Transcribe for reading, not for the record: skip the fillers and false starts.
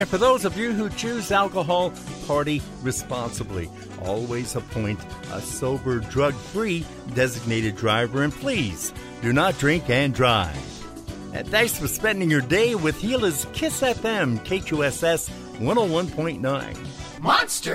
And for those of you who choose alcohol, party responsibly. Always appoint a sober, drug-free designated driver, and please do not drink and drive. And thanks for spending your day with Gila's Kiss FM, KQSS 101.9. Monster